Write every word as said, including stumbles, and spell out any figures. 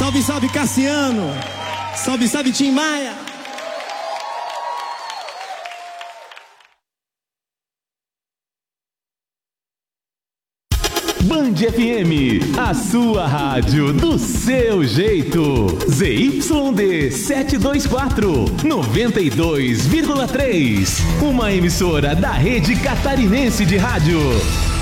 Salve, salve, Cassiano. Salve, salve, Tim Maia. Band F M, a sua rádio do seu jeito. Z Y D setecentos e vinte e quatro, noventa e dois vírgula três. Uma emissora da Rede Catarinense de Rádio.